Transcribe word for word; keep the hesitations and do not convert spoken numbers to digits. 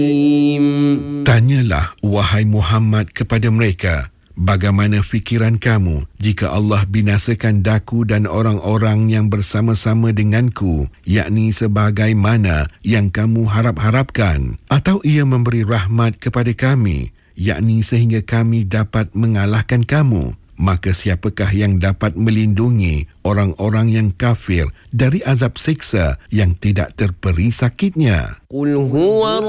Tanyalah, wahai Muhammad, kepada mereka, bagaimana fikiran kamu jika Allah binasakan daku dan orang-orang yang bersama-sama denganku, yakni sebagaimana yang kamu harap-harapkan, atau ia memberi rahmat kepada kami, yakni sehingga kami dapat mengalahkan kamu? Maka siapakah yang dapat melindungi orang-orang yang kafir dari azab siksa yang tidak terperi sakitnya? Qul huwa